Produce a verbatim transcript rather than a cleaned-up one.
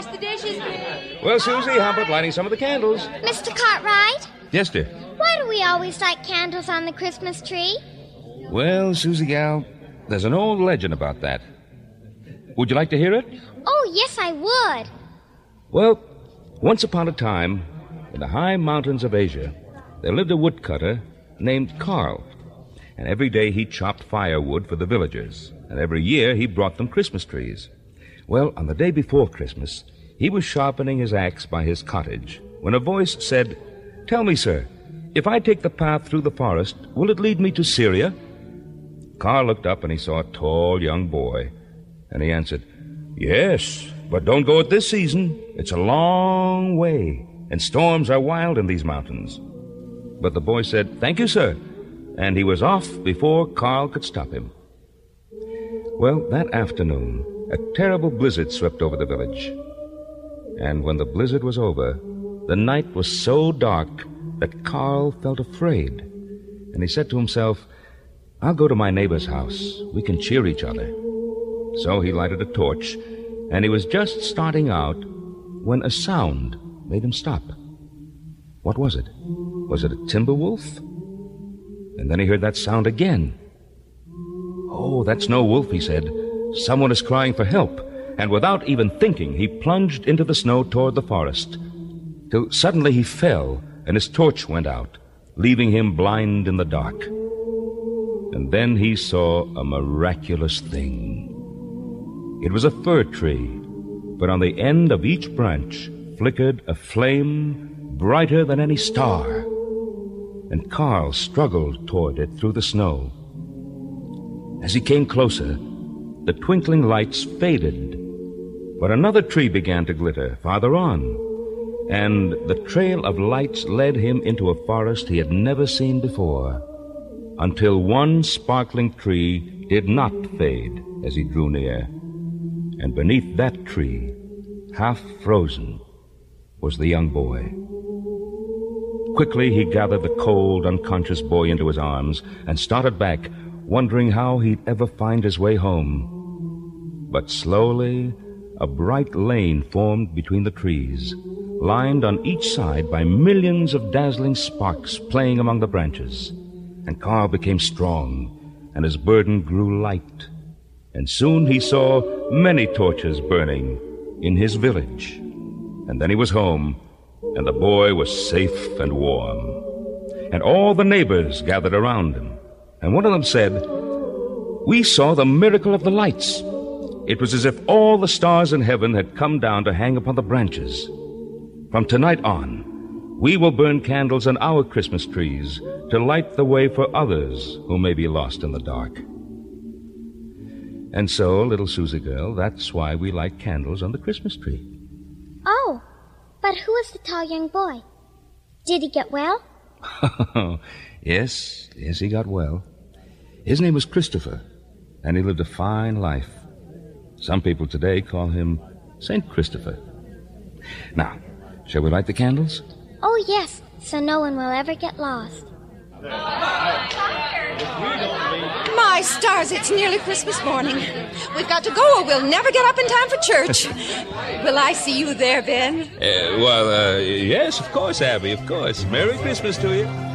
wash the dishes, please. Well, Susie, how about lighting some of the candles? Mister Cartwright? Yes, dear. Why do we always light candles on the Christmas tree? Well, Susie gal, there's an old legend about that. Would you like to hear it? Oh, yes, I would. Well, once upon a time, in the high mountains of Asia, there lived a woodcutter named Carl. And every day he chopped firewood for the villagers. And every year he brought them Christmas trees. Well, on the day before Christmas, he was sharpening his axe by his cottage when a voice said, "Tell me, sir, if I take the path through the forest, will it lead me to Syria?" Carl looked up and he saw a tall young boy. And he answered, "Yes, but don't go at this season. It's a long way, and storms are wild in these mountains." But the boy said, "Thank you, sir," and he was off before Carl could stop him. Well, that afternoon, a terrible blizzard swept over the village. And when the blizzard was over, the night was so dark that Carl felt afraid. And he said to himself, "I'll go to my neighbor's house. We can cheer each other." So he lighted a torch, and he was just starting out when a sound made him stop. What was it? Was it a timber wolf? And then he heard that sound again. "Oh, that's no wolf," he said. "Someone is crying for help." And without even thinking, he plunged into the snow toward the forest, till suddenly he fell, and his torch went out, leaving him blind in the dark. And then he saw a miraculous thing. It was a fir tree, but on the end of each branch flickered a flame brighter than any star. And Carl struggled toward it through the snow. As he came closer, the twinkling lights faded, but another tree began to glitter farther on, and the trail of lights led him into a forest he had never seen before, until one sparkling tree did not fade as he drew near, and beneath that tree, half frozen, was the young boy. Quickly he gathered the cold, unconscious boy into his arms and started back, wondering how he'd ever find his way home. But slowly, a bright lane formed between the trees, lined on each side by millions of dazzling sparks playing among the branches. And Carl became strong, and his burden grew light. And soon he saw many torches burning in his village. And then he was home, and the boy was safe and warm. And all the neighbors gathered around him. And one of them said, "We saw the miracle of the lights. It was as if all the stars in heaven had come down to hang upon the branches. From tonight on, we will burn candles on our Christmas trees to light the way for others who may be lost in the dark." And so, little Susie girl, that's why we light candles on the Christmas tree. Oh, but who is the tall young boy? Did he get well? Yes, yes, he got well. His name was Christopher, and he lived a fine life. Some people today call him Saint Christopher. Now, shall we light the candles? Oh, yes, so no one will ever get lost. My stars, it's nearly Christmas morning. We've got to go or we'll never get up in time for church. Will I see you there, Ben? Uh, well, uh, yes, of course, Abby, of course. Merry Christmas to you.